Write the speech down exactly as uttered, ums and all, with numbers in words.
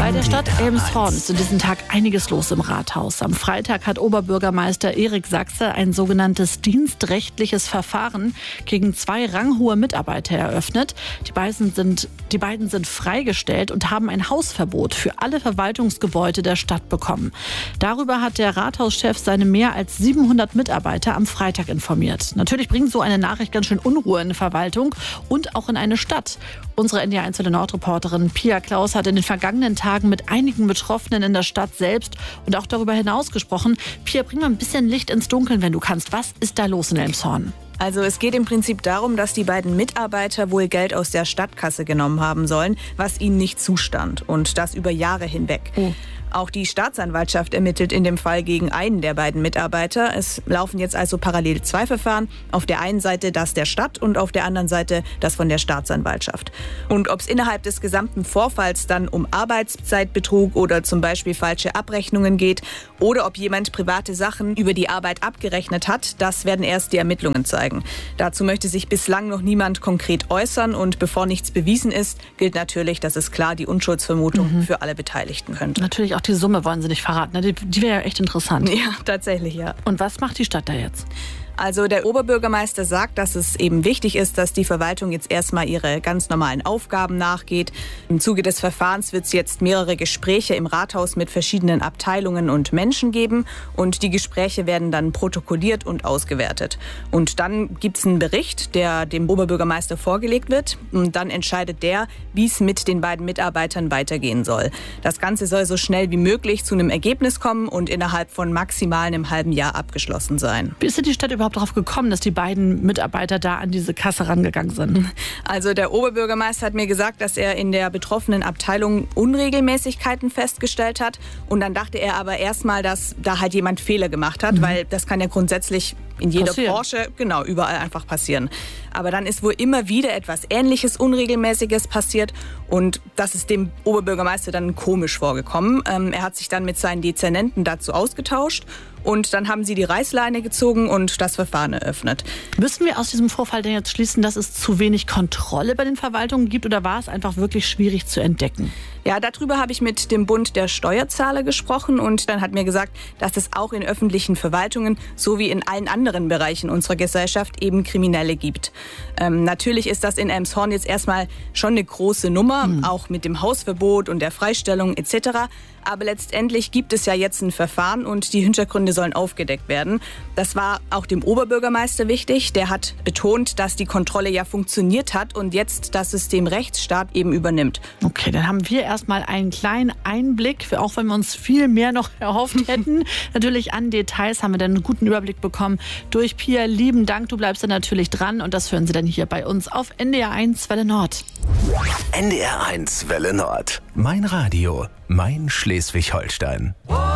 Bei der Stadt Elmshorn ist in diesem Tag einiges los im Rathaus. Am Freitag hat Oberbürgermeister Erik Sachse ein sogenanntes dienstrechtliches Verfahren gegen zwei ranghohe Mitarbeiter eröffnet. Die beiden sind, die beiden sind freigestellt und haben ein Hausverbot für alle Verwaltungsgebäude der Stadt bekommen. Darüber hat der Rathauschef seine mehr als siebenhundert Mitarbeiter am Freitag informiert. Natürlich bringt so eine Nachricht ganz schön Unruhe in die Verwaltung und auch in eine Stadt. Unsere N D R eins Nord-Reporterin Pia Klaus hat in den vergangenen Tagen mit einigen Betroffenen in der Stadt selbst und auch darüber hinaus gesprochen. Pia, bring mal ein bisschen Licht ins Dunkeln, wenn du kannst. Was ist da los in Elmshorn? Also es geht im Prinzip darum, dass die beiden Mitarbeiter wohl Geld aus der Stadtkasse genommen haben sollen, was ihnen nicht zustand, und das über Jahre hinweg. Oh. Auch die Staatsanwaltschaft ermittelt in dem Fall gegen einen der beiden Mitarbeiter. Es laufen jetzt also parallel zwei Verfahren. Auf der einen Seite das der Stadt und auf der anderen Seite das von der Staatsanwaltschaft. Und ob es innerhalb des gesamten Vorfalls dann um Arbeitszeitbetrug oder zum Beispiel falsche Abrechnungen geht oder ob jemand private Sachen über die Arbeit abgerechnet hat, das werden erst die Ermittlungen zeigen. Dazu möchte sich bislang noch niemand konkret äußern und bevor nichts bewiesen ist, gilt natürlich, das ist klar, die Unschuldsvermutung mhm. für alle Beteiligten könnte. Natürlich auch die Summe wollen sie nicht verraten. Die, die wäre ja echt interessant. Ja, tatsächlich, ja. Und was macht die Stadt da jetzt? Also der Oberbürgermeister sagt, dass es eben wichtig ist, dass die Verwaltung jetzt erstmal ihre ganz normalen Aufgaben nachgeht. Im Zuge des Verfahrens wird es jetzt mehrere Gespräche im Rathaus mit verschiedenen Abteilungen und Menschen geben. Und die Gespräche werden dann protokolliert und ausgewertet. Und dann gibt es einen Bericht, der dem Oberbürgermeister vorgelegt wird. Und dann entscheidet der, wie es mit den beiden Mitarbeitern weitergehen soll. Das Ganze soll so schnell wie möglich zu einem Ergebnis kommen und innerhalb von maximal einem halben Jahr abgeschlossen sein. Wie ist denn die Stadt überhaupt darauf gekommen, dass die beiden Mitarbeiter da an diese Kasse rangegangen sind? Also der Oberbürgermeister hat mir gesagt, dass er in der betroffenen Abteilung Unregelmäßigkeiten festgestellt hat. Und dann dachte er aber erstmal, dass da halt jemand Fehler gemacht hat, mhm. weil das kann ja grundsätzlich in jeder passieren. Branche, genau, überall einfach passieren. Aber dann ist wohl immer wieder etwas Ähnliches, Unregelmäßiges passiert und das ist dem Oberbürgermeister dann komisch vorgekommen. Ähm, er hat sich dann mit seinen Dezernenten dazu ausgetauscht und dann haben sie die Reißleine gezogen und das Verfahren eröffnet. Müssen wir aus diesem Vorfall denn jetzt schließen, dass es zu wenig Kontrolle bei den Verwaltungen gibt oder war es einfach wirklich schwierig zu entdecken? Ja, darüber habe ich mit dem Bund der Steuerzahler gesprochen und dann hat mir gesagt, dass es auch in öffentlichen Verwaltungen sowie in allen anderen Bereichen unserer Gesellschaft eben Kriminelle gibt. Ähm, natürlich ist das in Elmshorn jetzt erstmal schon eine große Nummer, mhm. auch mit dem Hausverbot und der Freistellung et cetera. Aber letztendlich gibt es ja jetzt ein Verfahren und die Hintergründe sollen aufgedeckt werden. Das war auch dem Oberbürgermeister wichtig. Der hat betont, dass die Kontrolle ja funktioniert hat und jetzt das System Rechtsstaat eben übernimmt. Okay, dann haben wir erstmal einen kleinen Einblick, auch wenn wir uns viel mehr noch erhofft hätten. Natürlich an Details haben wir dann einen guten Überblick bekommen durch Pia. Lieben Dank, du bleibst dann natürlich dran und das hören Sie dann hier bei uns auf N D R eins Welle Nord. N D R eins Welle Nord. Mein Radio, mein Schleswig-Holstein.